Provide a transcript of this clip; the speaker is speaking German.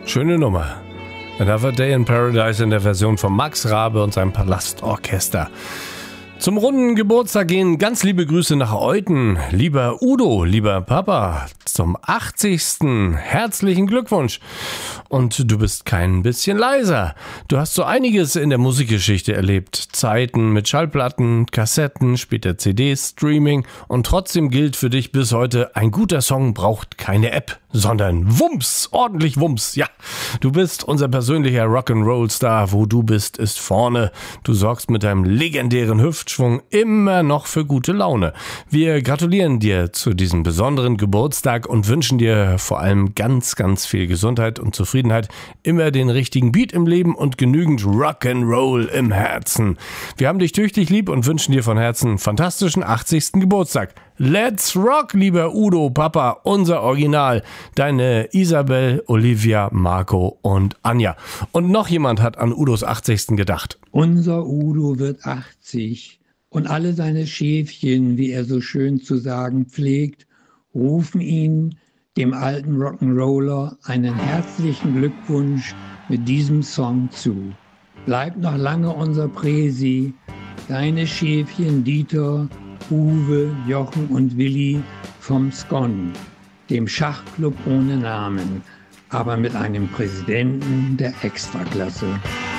Schöne Nummer. Another Day in Paradise in der Version von Max Rabe und seinem Palastorchester. Zum runden Geburtstag gehen ganz liebe Grüße nach Euten. Lieber Udo, lieber Papa, zum 80. Herzlichen Glückwunsch. Und du bist kein bisschen leiser. Du hast so einiges in der Musikgeschichte erlebt. Zeiten mit Schallplatten, Kassetten, später CDs, Streaming. Und trotzdem gilt für dich bis heute, ein guter Song braucht keine App, sondern Wumms, ordentlich Wumms. Ja, du bist unser persönlicher Rock'n'Roll-Star. Wo du bist, ist vorne. Du sorgst mit deinem legendären Hüftschwung immer noch für gute Laune. Wir gratulieren dir zu diesem besonderen Geburtstag und wünschen dir vor allem ganz, ganz viel Gesundheit und Zufriedenheit, immer den richtigen Beat im Leben und genügend Rock'n'Roll im Herzen. Wir haben dich tüchtig lieb und wünschen dir von Herzen einen fantastischen 80. Geburtstag. Let's rock, lieber Udo, Papa, unser Original. Deine Isabel, Olivia, Marco und Anja. Und noch jemand hat an Udos 80. gedacht. Unser Udo wird 80 und alle seine Schäfchen, wie er so schön zu sagen pflegt, rufen ihn, dem alten Rock'n'Roller, einen herzlichen Glückwunsch mit diesem Song zu. Bleibt noch lange unser Präsi, deine Schäfchen Dieter, Uwe, Jochen und Willi vom Skon, dem Schachclub ohne Namen, aber mit einem Präsidenten der Extraklasse.